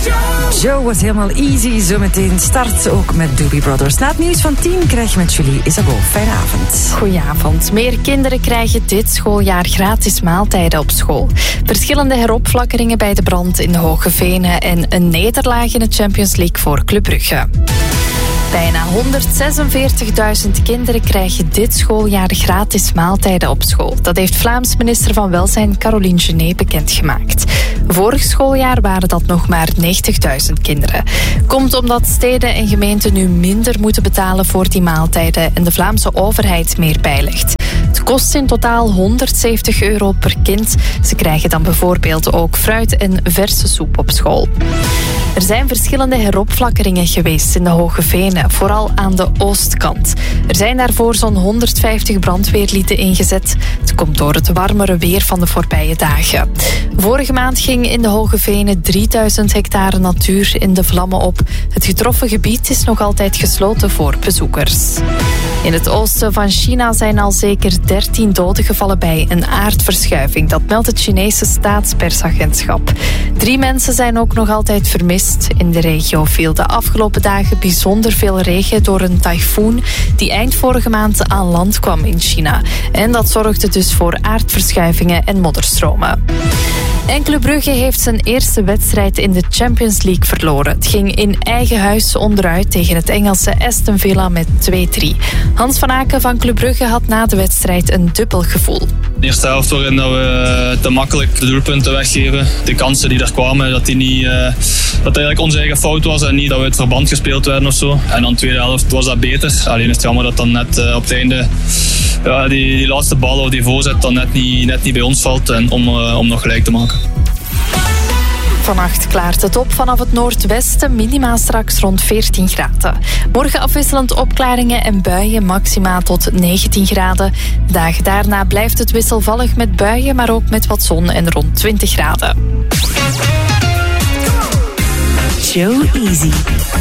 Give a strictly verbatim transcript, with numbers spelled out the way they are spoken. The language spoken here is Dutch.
Joe was helemaal easy. Zometeen start ook met Doobie Brothers. Na het nieuws van tien krijg je met Julie Isabeau. Fijne avond. Goedenavond. Meer kinderen krijgen dit schooljaar gratis maaltijden op school. Verschillende heropflakkeringen bij de brand in de Hoge Venen en een nederlaag in de Champions League voor Club Brugge. Bijna honderdzesenveertigduizend kinderen krijgen dit schooljaar gratis maaltijden op school. Dat heeft Vlaams minister van Welzijn Caroline Genet bekendgemaakt. Vorig schooljaar waren dat nog maar negentigduizend kinderen. Komt omdat steden en gemeenten nu minder moeten betalen voor die maaltijden en de Vlaamse overheid meer bijlegt. Het kost in totaal honderdzeventig euro per kind. Ze krijgen dan bijvoorbeeld ook fruit en verse soep op school. Er zijn verschillende heropflakkeringen geweest in de Hoge Venen, vooral aan de oostkant. Er zijn daarvoor zo'n honderdvijftig brandweerlieden ingezet. Het komt door het warmere weer van de voorbije dagen. Vorige maand ging in de Hoge Venen drieduizend hectare natuur in de vlammen op. Het getroffen gebied is nog altijd gesloten voor bezoekers. In het oosten van China zijn al zeker dertien doden gevallen bij een aardverschuiving. Dat meldt het Chinese staatspersagentschap. Drie mensen zijn ook nog altijd vermist. In de regio viel de afgelopen dagen bijzonder veel regen door een tyfoon die eind vorige maand aan land kwam in China. En dat zorgde dus voor aardverschuivingen en modderstromen. En Club Brugge heeft zijn eerste wedstrijd in de Champions League verloren. Het ging in eigen huis onderuit tegen het Engelse Aston Villa met twee drie. Hans van Aken van Club Brugge had na de wedstrijd een dubbel gevoel. De eerste helft waarin dat we te makkelijk de doelpunten weggeven. De kansen die er kwamen, dat die niet... Uh, dat het eigenlijk onze eigen fout was en niet dat we het verband gespeeld werden of zo. En dan de tweede helft was dat beter. Alleen is het jammer dat dan net uh, op het einde... Ja, die, die laatste bal of die voorzet dan net niet, net niet bij ons valt en om, uh, om nog gelijk te maken. Vannacht klaart het op vanaf het noordwesten, minima straks rond veertien graden. Morgen afwisselend opklaringen en buien, maxima tot negentien graden. De dagen daarna blijft het wisselvallig met buien, maar ook met wat zon en rond twintig graden. Joe Easy.